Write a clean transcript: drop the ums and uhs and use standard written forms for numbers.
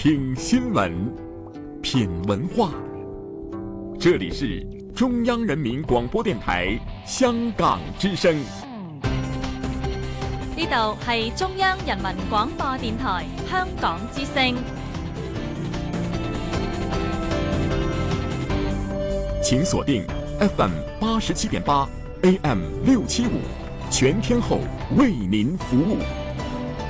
听新闻，品文化。这里是中央人民广播電台香港之聲。 呢度係中央人民廣播電台香港之聲。 請鎖定 FM 87.8 AM 675，全天候為您服務。